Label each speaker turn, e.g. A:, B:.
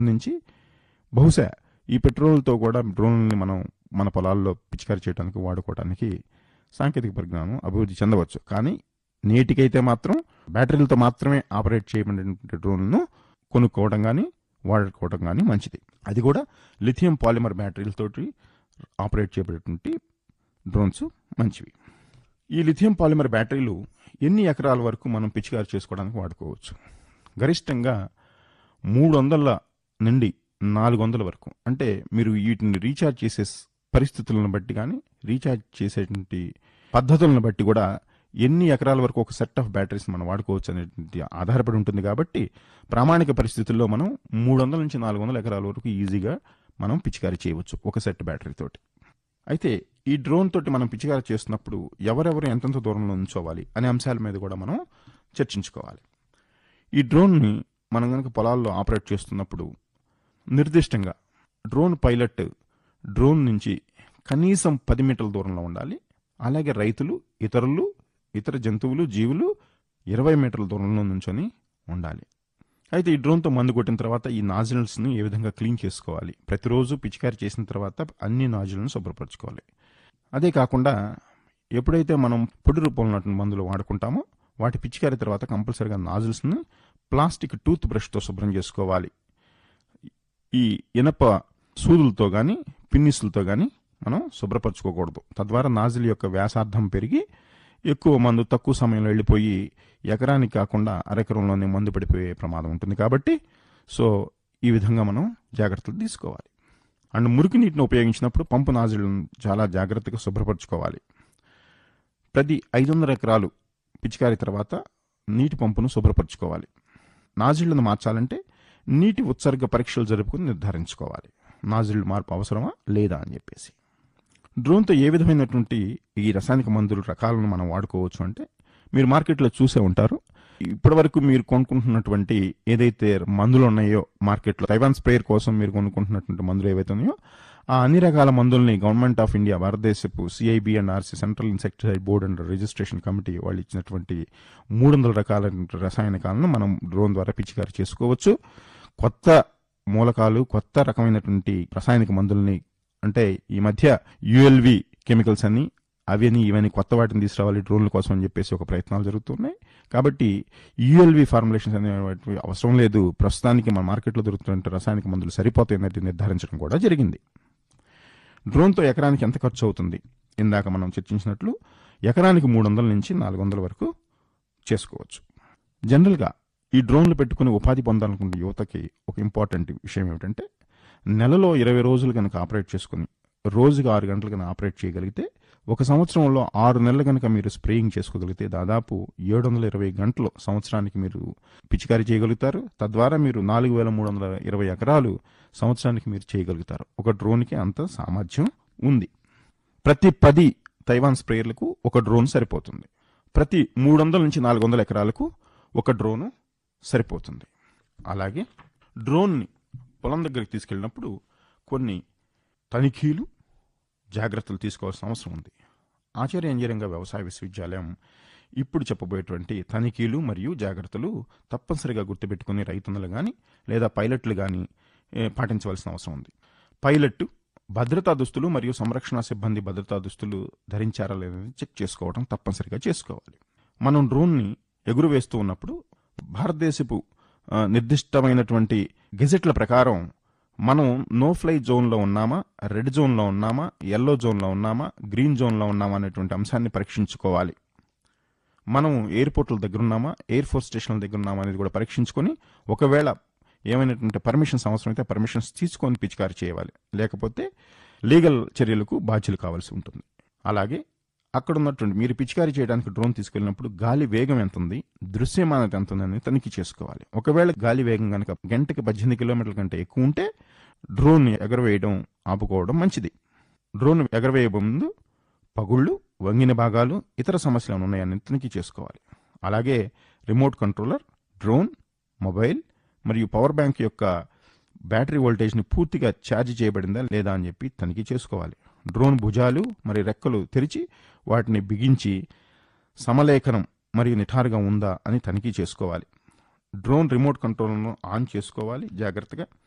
A: నుంచి బహుశా ఈ పెట్రోల్తో కూడా డ్రోన్ని మనం మన పొలాల్లో పిచికారీ చేయడానికి వాడుకోవడానికి సాంకేతిక పరిజ్ఞానం అభివృద్ధి చెందవచ్చు. కానీ నేటికైతే మాత్రం బ్యాటరీలతో మాత్రమే ఆపరేట్ చేయబడినటువంటి డ్రోన్లను కొనుక్కోవడం కానీ వాడుకోవడం కానీ మంచిది. అది కూడా లిథియం పాలిమర్ బ్యాటరీలతోటి ఆపరేట్ చేయబడేటువంటి డ్రోన్స్ మంచివి. ఈ లిథియం పాలిమర్ బ్యాటరీలు ఎన్ని ఎకరాల వరకు మనం పిచికారీ చేసుకోవడానికి వాడుకోవచ్చు? గరిష్టంగా 300 నుండి 400 వరకు. అంటే మీరు వీటిని రీఛార్జ్ చేసే పరిస్థితులను బట్టి కానీ రీఛార్జ్ చేసేటువంటి పద్ధతులను బట్టి కూడా ఎన్ని ఎకరాల వరకు ఒక సెట్ ఆఫ్ బ్యాటరీస్ మనం వాడుకోవచ్చు అనేది ఆధారపడి ఉంటుంది. కాబట్టి ప్రామాణిక పరిస్థితుల్లో మనం 300 నుంచి 400 ఎకరాల వరకు ఈజీగా మనం పిచికారీ చేయవచ్చు ఒక సెట్ బ్యాటరీతోటి. అయితే ఈ డ్రోన్ తోటి మనం పిచికారీ చేస్తున్నప్పుడు ఎవరెవరు ఎంతెంత దూరంలో ఉంచోవాలి అనే అంశాల మీద కూడా మనం చర్చించుకోవాలి. ఈ డ్రోన్ని మనం కనుక పొలాల్లో ఆపరేట్ చేస్తున్నప్పుడు నిర్దిష్టంగా డ్రోన్ పైలట్ డ్రోన్ నుంచి కనీసం 10 మీటర్ల దూరంలో ఉండాలి. అలాగే రైతులు, ఇతర జంతువులు, జీవులు 20 మీటర్ల దూరంలో నుంచొని ఉండాలి. అయితే ఈ డ్రోన్తో మందు కొట్టిన తర్వాత ఈ నాజిల్స్ని ఏ విధంగా క్లీన్ చేసుకోవాలి? ప్రతిరోజు పిచికారీ చేసిన తర్వాత అన్ని నాజిల్ను శుభ్రపరచుకోవాలి. అదే కాకుండా ఎప్పుడైతే మనం పొడి రూపంలో మందులు వాడుకుంటామో వాటి పిచికారీ తర్వాత కంపల్సరీగా నాజిల్స్ని ప్లాస్టిక్ టూత్ బ్రష్తో శుభ్రం చేసుకోవాలి. ఈ ఇనప సూదులతో కానీ పిన్నిస్లతో కానీ మనం శుభ్రపరచుకోకూడదు. తద్వారా నాజిల్ యొక్క వ్యాసార్థం పెరిగి ఎక్కువ మందు తక్కువ సమయంలో వెళ్ళిపోయి ఎకరానికి కాకుండా అరెకరంలోనే మందు పడిపోయే ప్రమాదం ఉంటుంది. కాబట్టి ఈ విధంగా మనం జాగ్రత్తలు తీసుకోవాలి. అండ్ మురికి నీటిని ఉపయోగించినప్పుడు పంపు నాజిళ్లను చాలా జాగ్రత్తగా శుభ్రపరచుకోవాలి. ప్రతి 500 ఎకరాలు పిచికారీ తర్వాత నీటి పంపును శుభ్రపరచుకోవాలి. నాజిళ్లను మార్చాలంటే నీటి ఉత్సర్గ పరీక్షలు జరుపుకుని నిర్ధారించుకోవాలి నాజిల్ మార్పు అవసరమా లేదా అని చెప్పేసి. డ్రోన్తో ఏ విధమైనటువంటి ఈ రసాయనిక మందుల రకాలను మనం వాడుకోవచ్చు అంటే మీరు మార్కెట్లో చూసే ఉంటారు. ఇప్పటివరకు మీరు కొనుక్కుంటున్నటువంటి ఏదైతే మందులు ఉన్నాయో మార్కెట్లో తైవాన్ స్ప్రేయర్ కోసం మీరు కొనుక్కుంటున్నటువంటి మందులు ఏవైతే ఉన్నాయో ఆ అన్ని రకాల మందుల్ని గవర్నమెంట్ ఆఫ్ ఇండియా భారతదేశపు CIB and RC central insecticide board and registration committee వాళ్ళు ఇచ్చినటువంటి 300 రకాల రసాయనికాలను మనం డ్రోన్ ద్వారా పిచికారీ చేసుకోవచ్చు. కొత్త మూలకాలు, కొత్త రకమైనటువంటి రసాయనిక మందుల్ని అంటే ఈ మధ్య ULV కెమికల్స్ అని ఇవన్నీ కొత్త వాటిని తీసుకురావాలి డ్రోన్ల కోసం అని చెప్పేసి ఒక ప్రయత్నాలు జరుగుతున్నాయి. కాబట్టి ULV ఫార్ములేషన్స్ అనేవి అవసరం లేదు. ప్రస్తుతానికి మన మార్కెట్లో దొరుకుతున్న రసాయనిక మందులు సరిపోతాయన్నది నిర్ధారించడం కూడా జరిగింది. డ్రోన్తో ఎకరానికి ఎంత ఖర్చు అవుతుంది? ఇందాక మనం చర్చించినట్లు ఎకరానికి 300 నుంచి 400 వరకు చేసుకోవచ్చు. జనరల్గా ఈ డ్రోన్లు పెట్టుకుని ఉపాధి పొందాలనుకున్న యువతకి ఒక ఇంపార్టెంట్ విషయం ఏమిటంటే నెలలో 20 రోజులు కనుక ఆపరేట్ చేసుకుని రోజుకి 6 గంటలు కనుక ఆపరేట్ చేయగలిగితే ఒక సంవత్సరంలో 6 నెలలు కనుక మీరు స్ప్రేయింగ్ చేసుకోగలిగితే దాదాపు 720 గంటలు సంవత్సరానికి మీరు పిచికారీ చేయగలుగుతారు. తద్వారా మీరు 4320 ఎకరాలు సంవత్సరానికి మీరు చేయగలుగుతారు. ఒక డ్రోన్కి అంత సామర్థ్యం ఉంది. ప్రతి 10 తైవాన్ స్ప్రేయర్లకు ఒక డ్రోన్ సరిపోతుంది. ప్రతి 300 నుంచి 400 ఎకరాలకు ఒక డ్రోను సరిపోతుంది. అలాగే డ్రోన్ని పొలం దగ్గరికి తీసుకెళ్ళినప్పుడు కొన్ని తనిఖీలు, జాగ్రత్తలు తీసుకోవాల్సిన అవసరం ఉంది. ఆచార్య ఇంజనీరింగ్ వ్యవసాయ విశ్వవిద్యాలయం ఇప్పుడు చెప్పబోయేటువంటి తనిఖీలు మరియు జాగ్రత్తలు తప్పనిసరిగా గుర్తుపెట్టుకుని రైతన్నలు కానీ లేదా పైలట్లు కానీ పాటించవలసిన అవసరం ఉంది. పైలట్ భద్రతా దుస్తులు మరియు సంరక్షణ సిబ్బంది భద్రతా దుస్తులు ధరించారా లేదని చెక్ చేసుకోవడం తప్పనిసరిగా చేసుకోవాలి. మనం డ్రోన్ని ఎగురువేస్తూ ఉన్నప్పుడు భారతదేశపు నిర్దిష్టమైనటువంటి గెజెట్ల ప్రకారం మనం నో ఫ్లై జోన్లో ఉన్నామా, రెడ్ జోన్లో ఉన్నామా, ఎల్లో జోన్లో ఉన్నామా, గ్రీన్ జోన్లో ఉన్నామా అనేటువంటి అంశాన్ని పరీక్షించుకోవాలి. మనం ఎయిర్పోర్ట్ల దగ్గర ఉన్నామా, ఎయిర్ ఫోర్స్ స్టేషన్ల దగ్గర ఉన్నామా అనేది కూడా పరీక్షించుకొని ఒకవేళ ఏమైనటువంటి పర్మిషన్స్ అవసరం అయితే పర్మిషన్స్ తీసుకొని పిచికారీ చేయాలి. లేకపోతే లీగల్ చర్యలకు బాధ్యులు కావాల్సి ఉంటుంది. అలాగే అక్కడ ఉన్నటువంటి మీరు పిచికారీ చేయడానికి డ్రోన్ తీసుకెళ్ళినప్పుడు గాలి వేగం ఎంత ఉంది, దృశ్యమానత ఎంత ఉందని తనిఖీ చేసుకోవాలి. ఒకవేళ గాలి వేగం కనుక గంటకి 18 కిలోమీటర్ల కంటే ఎక్కువ ఉంటే డ్రోన్ ఎగరవేయడం ఆపుకోవడం మంచిది. డ్రోన్ ఎగరవేయ ముందు పగుళ్ళు, వంగిన భాగాలు, ఇతర సమస్యలు ఉన్నాయని తనిఖీ చేసుకోవాలి. అలాగే రిమోట్ కంట్రోలర్, డ్రోన్, మొబైల్ మరియు పవర్ బ్యాంక్ యొక్క బ్యాటరీ వోల్టేజ్ని పూర్తిగా ఛార్జ్ చేయబడిందా లేదా అని చెప్పి తనిఖీ చేసుకోవాలి. డ్రోన్ భుజాలు మరియు రెక్కలు తెరిచి వాటిని బిగించి సమలేఖనం మరియు నిఠారుగా ఉందా అని తనిఖీ చేసుకోవాలి. డ్రోన్ రిమోట్ కంట్రోల్ను ఆన్ చేసుకోవాలి జాగ్రత్తగా.